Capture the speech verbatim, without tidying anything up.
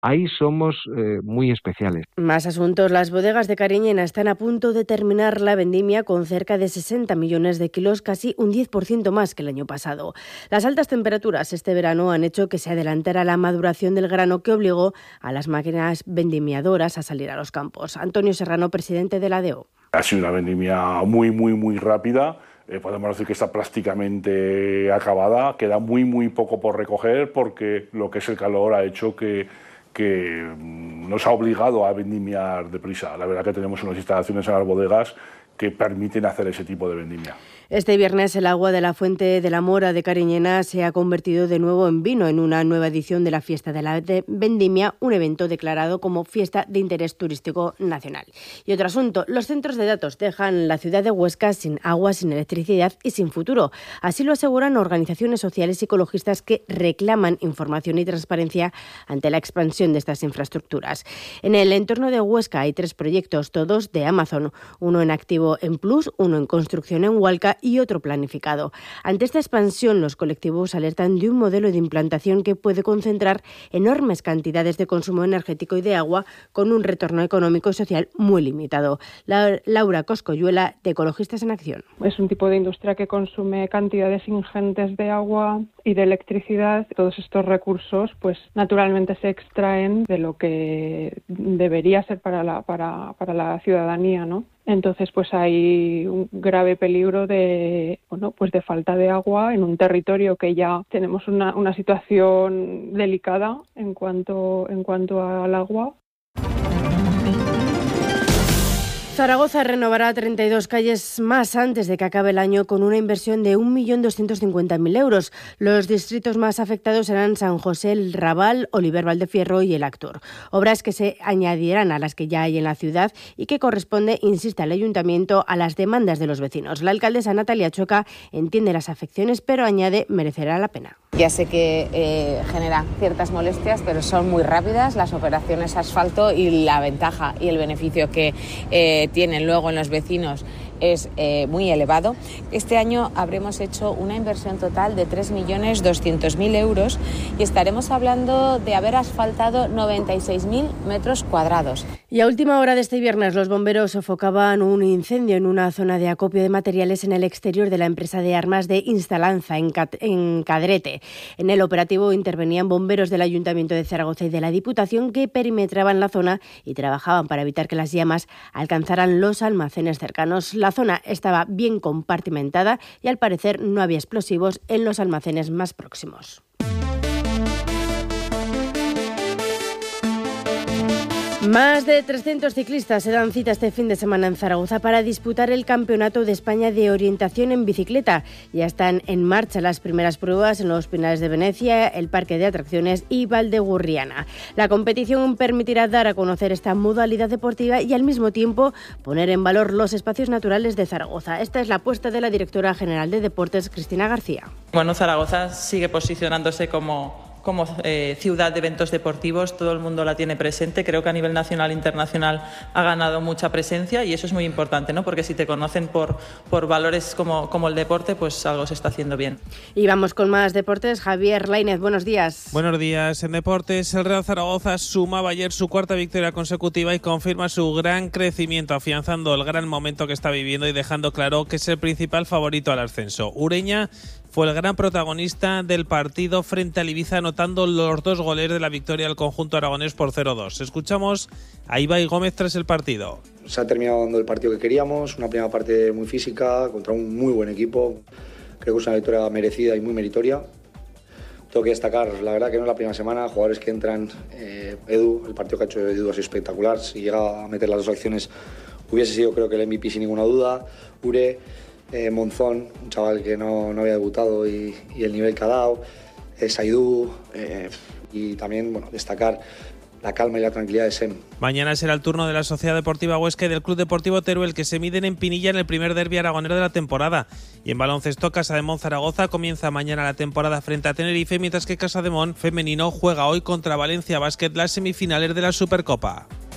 Ahí somos eh, muy especiales. Más asuntos. Las bodegas de Cariñena están a punto de terminar la vendimia con cerca de sesenta millones de kilos, casi un diez por ciento más que el año pasado. Las altas temperaturas este verano han hecho que se adelantara la maduración del grano, que obligó a las máquinas vendimiadoras a salir a los campos. Antonio Serrano, presidente de la A D O. Ha sido una vendimia muy, muy, muy rápida. Eh, podemos decir que está prácticamente acabada. Queda muy, muy poco por recoger porque lo que es el calor ha hecho que que nos ha obligado a vendimiar deprisa. La verdad que tenemos unas instalaciones en las bodegas que permiten hacer ese tipo de vendimia. Este viernes el agua de la Fuente de la Mora de Cariñena se ha convertido de nuevo en vino en una nueva edición de la Fiesta de la Vendimia, un evento declarado como Fiesta de Interés Turístico Nacional. Y otro asunto, los centros de datos dejan la ciudad de Huesca sin agua, sin electricidad y sin futuro. Así lo aseguran organizaciones sociales y ecologistas que reclaman información y transparencia ante la expansión de estas infraestructuras. En el entorno de Huesca hay tres proyectos, todos de Amazon, uno en activo en Plus, uno en construcción en Hualca y otro planificado. Ante esta expansión, los colectivos alertan de un modelo de implantación que puede concentrar enormes cantidades de consumo energético y de agua con un retorno económico y social muy limitado. La, Laura Coscoyuela, de Ecologistas en Acción. Es un tipo de industria que consume cantidades ingentes de agua y de electricidad. Todos estos recursos, pues naturalmente se extraen de lo que debería ser para la, para, para la ciudadanía, ¿no? Entonces, pues hay un grave peligro de, bueno, pues de falta de agua en un territorio que ya tenemos una, una situación delicada en cuanto, en cuanto al agua. Zaragoza renovará treinta y dos calles más antes de que acabe el año con una inversión de un millón doscientos cincuenta mil euros. Los distritos más afectados serán San José, el Raval, Oliver Valdefierro y el Actor. Obras que se añadirán a las que ya hay en la ciudad y que corresponde, insiste el ayuntamiento, a las demandas de los vecinos. La alcaldesa Natalia Choca entiende las afecciones, pero añade merecerá la pena. Ya sé que eh, genera ciertas molestias, pero son muy rápidas las operaciones asfalto y la ventaja y el beneficio que eh, tienen luego en los vecinos es eh, muy elevado. Este año habremos hecho una inversión total de tres millones doscientos mil euros y estaremos hablando de haber asfaltado noventa y seis mil metros cuadrados. Y a última hora de este viernes los bomberos sofocaban un incendio en una zona de acopio de materiales en el exterior de la empresa de armas de Instalanza en, Cat- en Cadrete. En el operativo intervenían bomberos del Ayuntamiento de Zaragoza y de la Diputación que perimetraban la zona y trabajaban para evitar que las llamas alcanzaran los almacenes cercanos. La zona estaba bien compartimentada y al parecer no había explosivos en los almacenes más próximos. Más de trescientos ciclistas se dan cita este fin de semana en Zaragoza para disputar el Campeonato de España de Orientación en Bicicleta. Ya están en marcha las primeras pruebas en los Pinares de Venecia, el Parque de Atracciones y Valdegurriana. La competición permitirá dar a conocer esta modalidad deportiva y al mismo tiempo poner en valor los espacios naturales de Zaragoza. Esta es la apuesta de la directora general de Deportes, Cristina García. Bueno, Zaragoza sigue posicionándose como como eh, ciudad de eventos deportivos, todo el mundo la tiene presente. Creo que a nivel nacional e internacional ha ganado mucha presencia y eso es muy importante, ¿no? Porque si te conocen por, por valores como, como el deporte, pues algo se está haciendo bien. Y vamos con más deportes. Javier Lainez, buenos días. Buenos días. En deportes, el Real Zaragoza sumaba ayer su cuarta victoria consecutiva y confirma su gran crecimiento, afianzando el gran momento que está viviendo y dejando claro que es el principal favorito al ascenso. Ureña fue el gran protagonista del partido frente al Ibiza, anotando los dos goles de la victoria del conjunto aragonés por cero dos. Escuchamos a Ibai Gómez tras el partido. Se ha terminado dando el partido que queríamos, una primera parte muy física, contra un muy buen equipo. Creo que es una victoria merecida y muy meritoria. Tengo que destacar, la verdad que no es la primera semana, jugadores que entran, eh, Edu, el partido que ha hecho Edu ha sido espectacular. Si llega a meter las dos acciones hubiese sido creo que el M V P sin ninguna duda. Ure, Eh, Monzón, un chaval que no, no había debutado y, y el nivel que ha dado, eh, Saidú, eh, y también bueno, destacar la calma y la tranquilidad de Sem. Mañana será el turno de la Sociedad Deportiva Huesca y del Club Deportivo Teruel, que se miden en Pinilla en el primer derbi aragonero de la temporada. Y en baloncesto, Casa de Mon Zaragoza comienza mañana la temporada frente a Tenerife, mientras que Casa de Mon femenino juega hoy contra Valencia Basket las semifinales de la Supercopa.